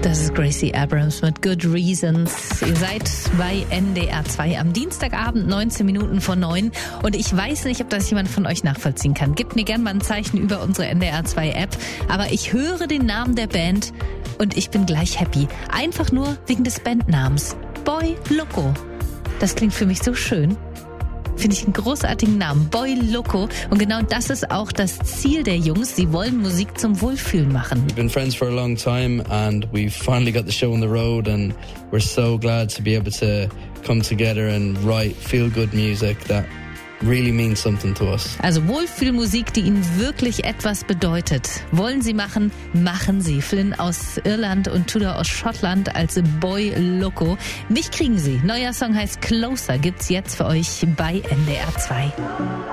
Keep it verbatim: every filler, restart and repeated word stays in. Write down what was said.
Das ist Gracie Abrams mit Good Reasons. Ihr seid bei N D R zwei am Dienstagabend, neunzehn Minuten vor neun. Und ich weiß nicht, ob das jemand von euch nachvollziehen kann. Gebt mir gerne mal ein Zeichen über unsere N D R zwei App. Aber ich höre den Namen der Band und ich bin gleich happy. Einfach nur wegen des Bandnamens. Boy Loco. Das klingt für mich so schön. Finde ich einen großartigen Namen. Boy Loco. Und genau das ist auch das Ziel der Jungs. Sie wollen Musik zum Wohlfühlen machen. We've been friends for a long time and we've finally got the show on the road and we're so glad to be able to come together and write feel-good music that really means something to us. Also Wohlfühlmusik, die ihnen wirklich etwas bedeutet. Wollen sie machen, machen sie. Flynn aus Irland und Tudor aus Schottland als Boy Loco. Mich kriegen sie. Neuer Song heißt Closer, gibt's jetzt für euch bei N D R zwei.